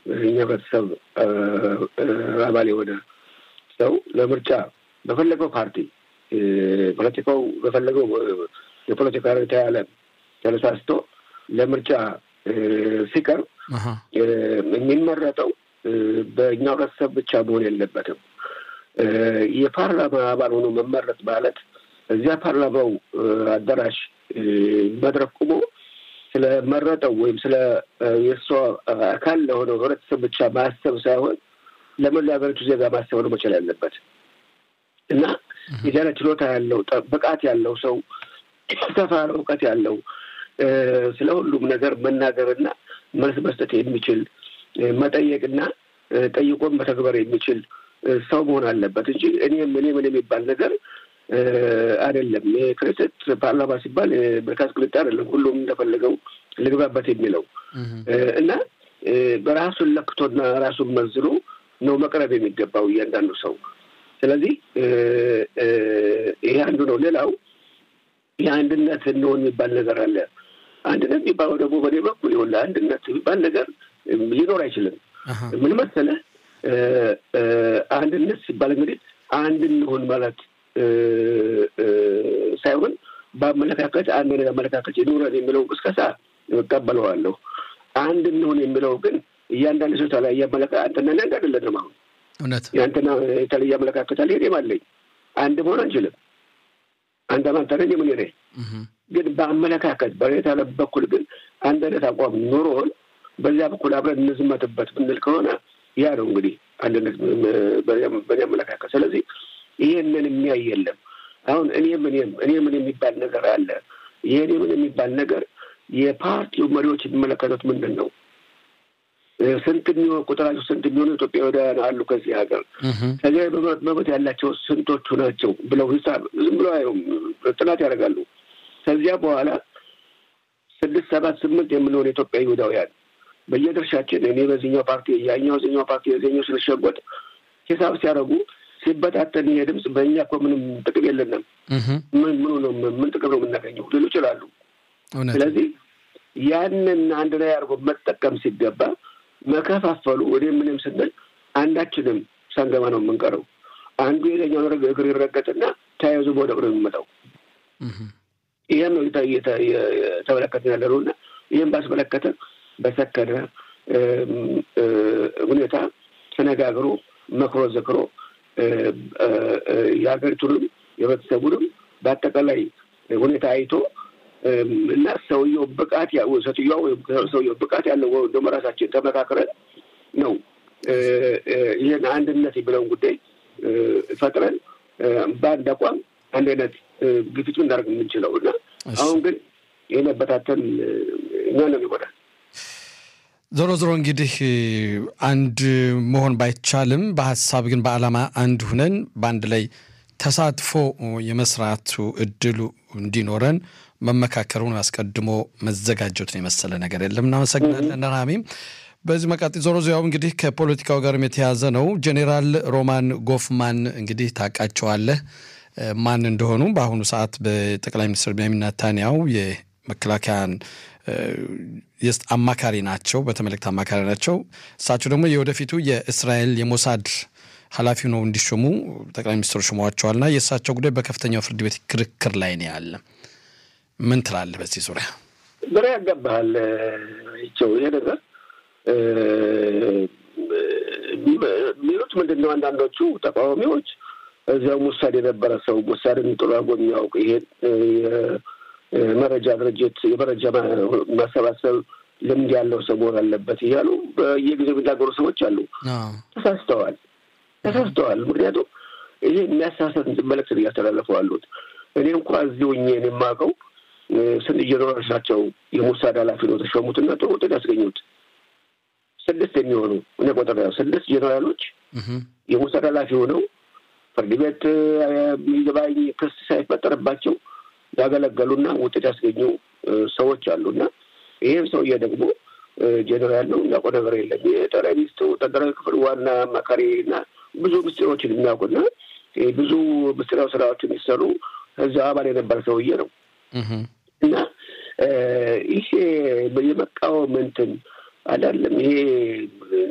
እኛ ቤተሰብ አባል የሆነ ሰው ለምርጫ በፈለገው ፓርቲ ፖለቲካው በፈለገው የፖለቲካ ርዕዮተ ዓለም ተነሳስቶ ለምርጫ ሲቀርብ የሚመረጠው በእኛው ቤተሰብ ብቻ መሆን የለበትም። የፓርላማ አባል ሆኖ መመረጥ ማለት እዚያ ፓርላማው አዳራሽ መድረክ ቆሞ ስለመረጠው ወይም ስለ የእሱ አካል ለሆነው ህብረተሰብ ብቻ ማሰብ ሳይሆን ለመላው ሀገሪቱ ዜጋ ማሰብ ነው መቻል ያለበት እና የዚያ ችሎታ ያለው ብቃት ያለው ሰው ሰፋ ያለ እውቀት ያለው ስለ ሁሉም ነገር መናገርና መልስ መስጠት የሚችል መጠየቅና ጠይቆም መተግበር የሚችል ሰው መሆን አለበት እንጂ እኔ የሚባል ነገር አይደለም። የክርስት ፓርላማ ሲባል በርካታ ቅልጥ አይደለም። ሁሉም እንደፈለገው ልግባበት የሚለው እና በራሱን ለክቶና ራሱን መዝኖ ነው መቅረብ የሚገባው እያንዳንዱ ሰው። ስለዚህ ይሄ አንዱ ነው። ሌላው የአንድነት ነው የሚባል ነገር አለ። አንድነት የሚባለው ደግሞ በኔ በኩል ይሁን አንድነት የሚባል ነገር ሊኖር አይችልም። ምን መሰለህ አንድነት ሲባል እንግዲህ አንድ እንሆን ማለት ሳይሆን በአመለካከት አንድ ነገር አመለካከት ይኖራል የሚለው ቅስቀሳ እቀበለዋለሁ። አንድ እንሆን የሚለው ግን እያንዳንዱ ሰው ላይ ያመለካከት አንተና አንድ አይደለም። አሁን እውነት ያንተና የተለየ አመለካከት አለ እኔም አለኝ። አንድ መሆን አንችልም። አንተ ማንተረኝ ምን ይሄ ግን በአመለካከት በሬታ ለበኩል ግን አንድ አይነት አቋም ኖሮን በዚያ በኩል አብረን እንዝመትበት ብንል ከሆነ ያ ነው እንግዲህ አንድነት በዚያ አመለካከት። ስለዚህ ይሄንን የሚያይ የለም። አሁን እኔ ምን የሚባል ነገር አለ። ይሄ ምን የሚባል ነገር የፓርቲው መሪዎች የሚመለከቱት ምንድን ነው? ስንት የሚሆን ቁጥራቸው ስንት የሚሆኑ ኢትዮጵያውያን አሉ ከዚህ ሀገር ከዚያ መብት ያላቸው ስንቶቹ ናቸው ብለው ሂሳብ ዝም ብለው አይሩም ጥናት ያደርጋሉ። ከዚያ በኋላ 6 7 8 የምንሆን ኢትዮጵያ ይሁዳውያን በየድርሻችን እኔ በዚህኛው ፓርቲ ያኛው በዚህኛው ፓርቲ የዚህኛው ስለሸጎጥ ሂሳብ ሲያደርጉ ሲበታተን ይሄ ድምጽ በእኛ እኮ ምንም ጥቅም የለንም። ምን ጥቅም ነው የምናገኘው ሊሉ ይችላሉ። ስለዚህ ያንን አንድ ላይ አድርጎ መጠቀም ሲገባ መከፋፈሉ ወደ ምንም ስንል አንዳችንም ሳንገባ ነው የምንቀረው። አንዱ የኛው እግር ይረገጥና ተያይዞ ወደ ነው የሚመጣው። ይሄን ነው ተበለከተ ያለውና ይሄን ባስመለከተ በሰከነ ሁኔታ ተነጋግሮ መክሮ ዘክሮ የሀገሪቱንም የቤተሰቡንም በአጠቃላይ ሁኔታ አይቶ እና ሰውየው ብቃት ሰውየው ብቃት ያለው ደግሞ ራሳችን ተመካክረን ነው ይሄን አንድነት የሚለውን ጉዳይ ፈጥረን በአንድ አቋም አንድ አይነት ግፊት እንዳደርግ የምንችለው እና አሁን ግን የመበታተን እኛ ነው የሚጎዳል። ዞሮ እንግዲህ አንድ መሆን ባይቻልም በሐሳብ ግን በዓላማ አንድ ሆነን በአንድ ላይ ተሳትፎ የመስራቱ እድሉ እንዲኖረን መመካከሩን አስቀድሞ መዘጋጀቱን የመሰለ ነገር የለም። እናመሰግናለን ራሚም። በዚህ መቃጥ ዞሮ ያው እንግዲህ ከፖለቲካው ጋር የተያያዘ ነው። ጄኔራል ሮማን ጎፍማን እንግዲህ ታውቃቸዋለህ ማን እንደሆኑ። በአሁኑ ሰዓት በጠቅላይ ሚኒስትር ቤንያሚን ኔታንያሁ የመከላከያን አማካሪ ናቸው፣ በተመለከተ አማካሪ ናቸው። እሳቸው ደግሞ የወደፊቱ የእስራኤል የሞሳድ ኃላፊ ነው እንዲሾሙ ጠቅላይ ሚኒስትሩ ሾመዋቸዋልና የእሳቸው ጉዳይ በከፍተኛው ፍርድ ቤት ክርክር ላይ ነው ያለ። ምን ትላለህ በዚህ ዙሪያ? ግራ ያጋባሃል ይሄ ነገር ሚሉት ምንድነው? አንዳንዶቹ ተቃዋሚዎች እዚያው ሙሳድ የነበረ ሰው ሙሳድን ጥሩ አጎኝ ያውቅ ይሄ መረጃ ድርጅት የመረጃ ማሰባሰብ ልምድ ያለው ሰው መሆን አለበት እያሉ በየጊዜው የሚናገሩ ሰዎች አሉ። ተሳስተዋል። ምክንያቱም ይሄ የሚያሳሰት መልዕክት እያስተላለፉ አሉት። እኔ እንኳን እዚሁ እኔን የማውቀው ስንት ጀነራሎች ናቸው የሙሳድ ኃላፊ ነው ተሾሙትና ጥሩ ውጤት ያስገኙት። 6 የሚሆኑ እኔ ቆጥሬ 6 ጀነራሎች የሙሳድ ኃላፊ ሆነው ፍርድ ቤት ይግባኝ ክስ ሳይፈጠርባቸው ያገለገሉና ውጤት ያስገኙ ሰዎች አሉና ይሄም ሰውዬ ደግሞ ጀነራል ነው ያቆ ነገር የለም። የጠቅላይ ሚኒስትሩ ጠቅላይ ክፍል ዋና አማካሪና ብዙ ምስጢሮችን የሚያውቁና ብዙ ምስጢራዊ ስራዎችን የሚሰሩ እዛ አባል የነበረ ሰውዬ ነው እና ይሄ የመቃወም እንትን አይደለም። ይሄ